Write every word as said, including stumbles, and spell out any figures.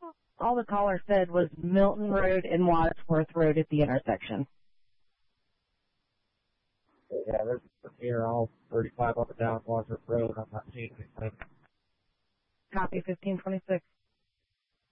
All the caller said was Milton Road and Wadsworth Road at the intersection. Yeah, there's here all thirty-five up and down Wadsworth Road. I'm not seeing anything. Copy fifteen twenty-six.